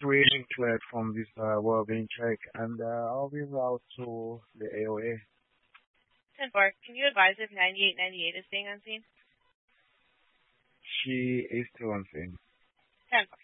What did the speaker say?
waiting cleared from this well-being check, and I'll be out to the AOA. 10-4, can you advise if 9898 is staying unseen? She is still on scene. 10-4.